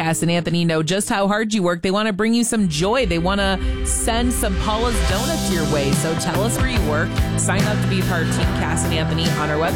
Cass and Anthony know just how hard you work. They want to bring you some joy. They want to send some Paula's Donuts your way. So tell us where you work. Sign up to be part of Team Cass and Anthony on our website.